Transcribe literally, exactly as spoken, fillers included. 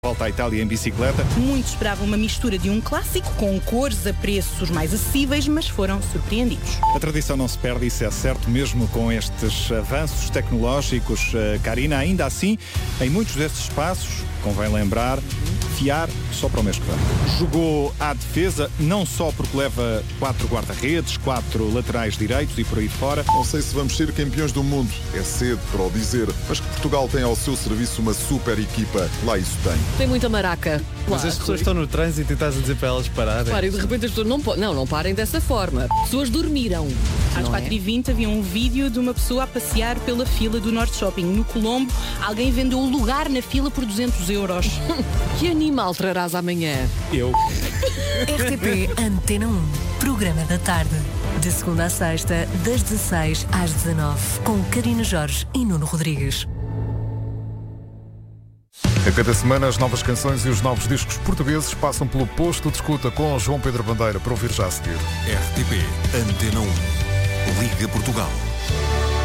Volta à Itália em bicicleta. Muitos esperavam uma mistura de um clássico com cores a preços mais acessíveis, mas foram surpreendidos. A tradição não se perde, isso é certo, mesmo com estes avanços tecnológicos. Karina, ainda assim, em muitos destes espaços, convém lembrar, fiar só para o mês que vem. Jogou à defesa, não só porque leva quatro guarda-redes, quatro laterais direitos e por aí fora. Não sei se vamos ser campeões do mundo, é cedo para o dizer, mas que Portugal tem ao seu serviço uma super equipa, lá isso tem. Tem muita maraca. Mas Claro. as pessoas estão no trânsito e estás a dizer para elas pararem. Claro, e de repente as pessoas não, po- não, não parem dessa forma. As pessoas dormiram. Às não quatro e vinte havia um vídeo de uma pessoa a passear pela fila do Norte Shopping. No Colombo, alguém vendeu o lugar na fila por duzentos euros. é? Que animal trarás amanhã? Eu. R T P Antena um, programa da tarde. De segunda a sexta, das dezasseis às dezanove, com Karina Jorge e Nuno Rodrigues. A cada semana, as novas canções e os novos discos portugueses passam pelo posto de escuta com João Pedro Bandeira, para ouvir já a seguir. R T P Antena um. Liga Portugal.